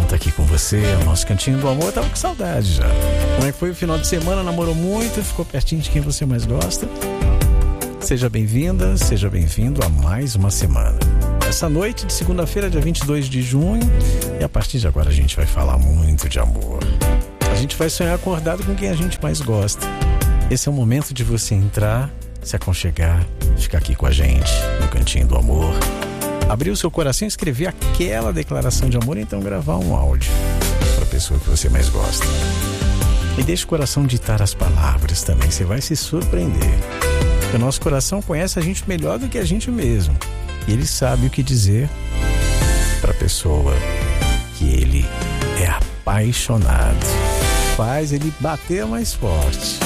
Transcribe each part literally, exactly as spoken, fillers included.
tá aqui com você, é o nosso Cantinho do Amor. Tava com saudade já. Como é que foi o final de semana? Namorou muito? Ficou pertinho de quem você mais gosta? Seja bem-vinda, seja bem-vindo a mais uma semana. Essa noite de segunda-feira, dia vinte e dois de junho, e a partir de agora a gente vai falar muito de amor. A gente vai sonhar acordado com quem a gente mais gosta. Esse é o momento de você entrar, se aconchegar, ficar aqui com a gente no Cantinho do Amor. Abrir o seu coração e escrever aquela declaração de amor, então gravar um áudio para a pessoa que você mais gosta. E deixe o coração ditar as palavras também, você vai se surpreender. Porque o nosso coração conhece a gente melhor do que a gente mesmo. E ele sabe o que dizer para a pessoa que ele é apaixonado. Faz ele bater mais forte.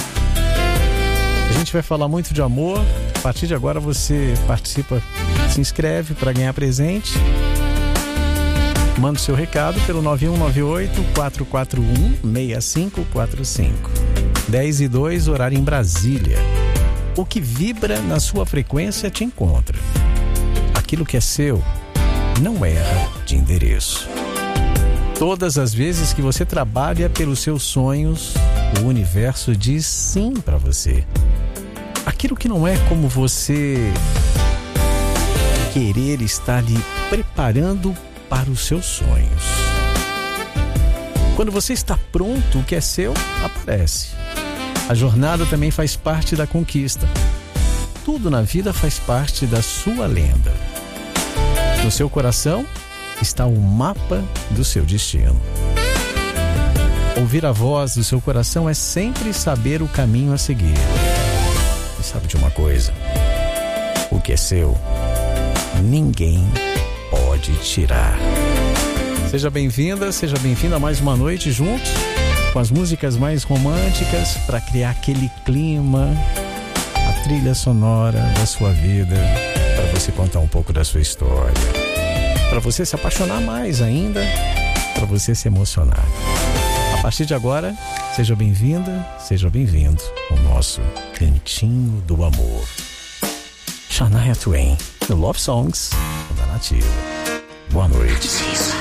A gente vai falar muito de amor. A partir de agora você participa, se inscreve para ganhar presente. Manda o seu recado pelo nove um nove oito, quatro quatro um, seis cinco quatro cinco. dez e dois, horário em Brasília. O que vibra na sua frequência te encontra. Aquilo que é seu não erra de endereço. Todas as vezes que você trabalha pelos seus sonhos, o universo diz sim para você. Aquilo que não é como você querer está lhe preparando para os seus sonhos. Quando você está pronto, o que é seu aparece. A jornada também faz parte da conquista. Tudo na vida faz parte da sua lenda. No seu coração está o mapa do seu destino. Ouvir a voz do seu coração é sempre saber o caminho a seguir. E sabe de uma coisa? O que é seu, ninguém pode tirar. Seja bem-vinda, seja bem-vindo a mais uma noite juntos, com as músicas mais românticas, para criar aquele clima, a trilha sonora da sua vida, para você contar um pouco da sua história, para você se apaixonar mais ainda, para você se emocionar. A partir de agora, seja bem-vinda, seja bem-vindo ao nosso Cantinho do Amor. Shania Twain, no Love Songs da Nativa. Boa noite.